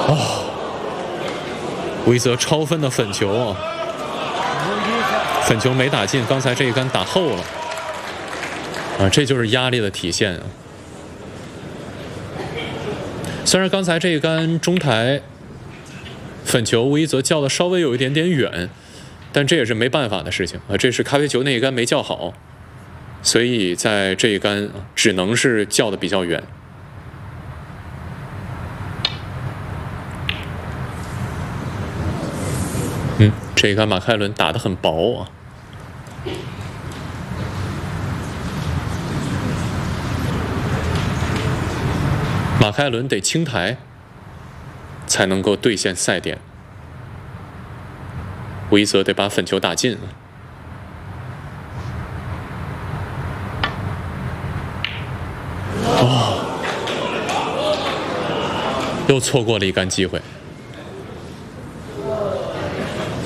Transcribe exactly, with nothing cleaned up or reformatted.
哦，维泽超分的粉球啊，粉球没打进，刚才这一杆打后了啊，这就是压力的体现啊。虽然刚才这一杆中台粉球维泽叫的稍微有一点点远，但这也是没办法的事情啊，这是咖啡球那一杆没叫好，所以在这一杆只能是叫的比较远。嗯，这一杆马凯伦打得很薄啊。马凯伦得清台才能够兑现赛点，维泽得把粉球打进。哦，又错过了一杆机会。